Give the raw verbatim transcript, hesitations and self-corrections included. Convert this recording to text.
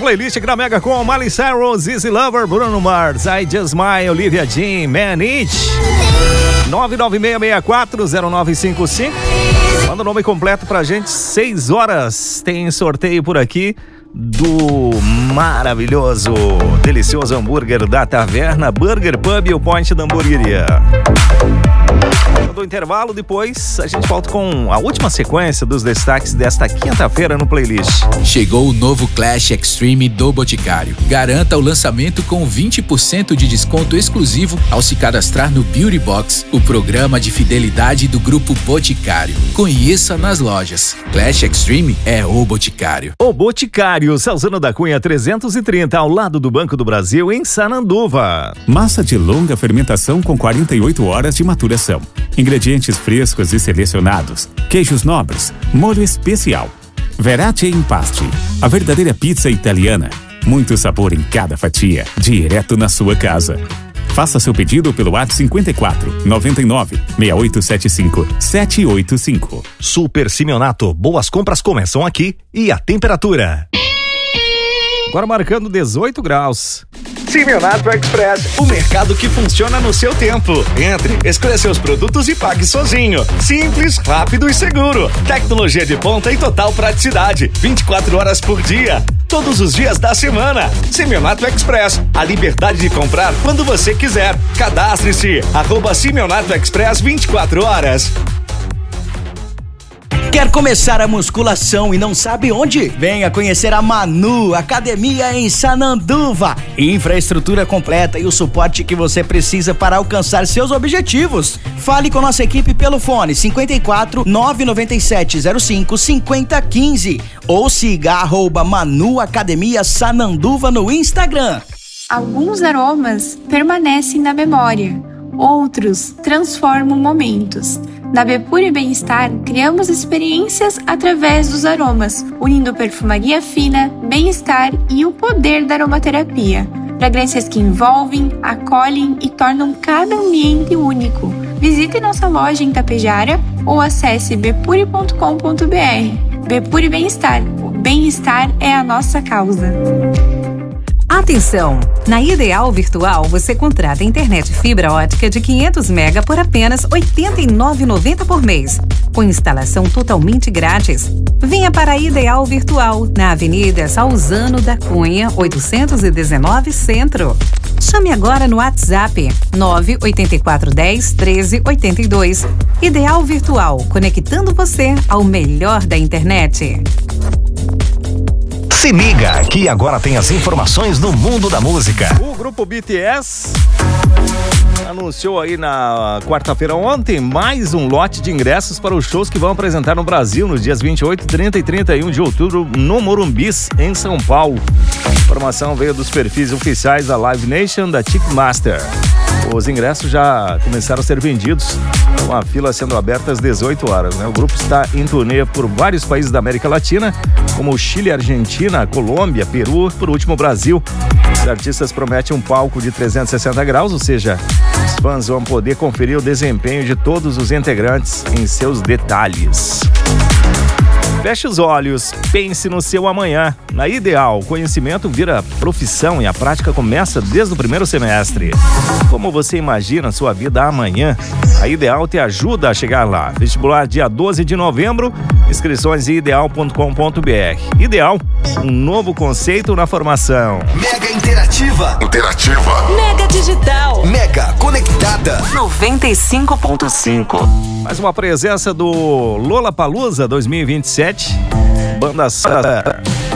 playlist aqui na Mega com Miley Cyrus, Easy Lover, Bruno Mars, I Just Smile, Olivia Jean, Man It. nove nove seis seis quatro zero nove cinco cinco. Manda o nome completo pra gente. seis horas tem sorteio por aqui do maravilhoso, delicioso hambúrguer da Taverna Burger Pub e o Point da Hamburgueria. Do intervalo, depois a gente volta com a última sequência dos destaques desta quinta-feira no playlist. Chegou o novo Clash Extreme do Boticário. Garanta o lançamento com vinte por cento de desconto exclusivo ao se cadastrar no Beauty Box, o programa de fidelidade do Grupo Boticário. Conheça nas lojas. Clash Extreme é o Boticário. O Boticário, Salzano da Cunha trezentos e trinta, ao lado do Banco do Brasil, em Sananduva. Massa de longa fermentação com quarenta e oito horas de maturação. Ingredientes frescos e selecionados, queijos nobres, molho especial. Verate Impaste, a verdadeira pizza italiana. Muito sabor em cada fatia, direto na sua casa. Faça seu pedido pelo WhatsApp cinquenta e quatro, noventa e nove, seis oito sete cinco, sete oito cinco. Super Simeonato, boas compras começam aqui e a temperatura. Agora marcando dezoito graus. Simeonato Express, o mercado que funciona no seu tempo. Entre, escolha seus produtos e pague sozinho. Simples, rápido e seguro. Tecnologia de ponta e total praticidade. vinte e quatro horas por dia. Todos os dias da semana. Simeonato Express, a liberdade de comprar quando você quiser. Cadastre-se, arroba Simeonato Express vinte e quatro horas. Quer começar a musculação e não sabe onde? Venha conhecer a Manu Academia em Sananduva. Infraestrutura completa e o suporte que você precisa para alcançar seus objetivos. Fale com nossa equipe pelo fone cinquenta e quatro, nove nove sete zero cinco, cinco zero um cinco ou siga arroba Manu Academia Sananduva no Instagram. Alguns aromas permanecem na memória, outros transformam momentos. Na Bepure Bem-Estar, criamos experiências através dos aromas, unindo perfumaria fina, bem-estar e o poder da aromaterapia. Fragrâncias que envolvem, acolhem e tornam cada ambiente único. Visite nossa loja em Tapejara ou acesse bepure ponto com ponto br. Bepure Bem-Estar, o bem-estar é a nossa causa. Atenção! Na Ideal Virtual você contrata internet fibra ótica de quinhentos mega por apenas oitenta e nove reais e noventa centavos por mês, com instalação totalmente grátis. Venha para a Ideal Virtual, na Avenida Salzano da Cunha, oitocentos e dezenove Centro. Chame agora no WhatsApp nove oito quatro um zero, treze oitenta e dois. Ideal Virtual, conectando você ao melhor da internet. Se liga, que agora tem as informações do mundo da música. O grupo B T S anunciou aí na quarta-feira ontem mais um lote de ingressos para os shows que vão apresentar no Brasil nos dias vinte e oito, trinta e trinta e um de outubro no Morumbis, em São Paulo. A informação veio dos perfis oficiais da Live Nation, da Ticketmaster. Os ingressos já começaram a ser vendidos, com a fila sendo aberta às dezoito horas, né? O grupo está em turnê por vários países da América Latina, como Chile, Argentina, Colômbia, Peru, por último Brasil. Os artistas prometem um palco de trezentos e sessenta graus, ou seja, os fãs vão poder conferir o desempenho de todos os integrantes em seus detalhes. Feche os olhos, pense no seu amanhã. Na Ideal, o conhecimento vira profissão e a prática começa desde o primeiro semestre. Como você imagina a sua vida amanhã? A Ideal te ajuda a chegar lá. Vestibular dia doze de novembro, inscrições em ideal ponto com ponto br. Ideal, um novo conceito na formação. Mega Interativa. Interativa. Mega Digital. Mega Conectada. noventa e cinco ponto cinco. Mais uma presença do Lollapalooza dois mil e vinte e sete. Banda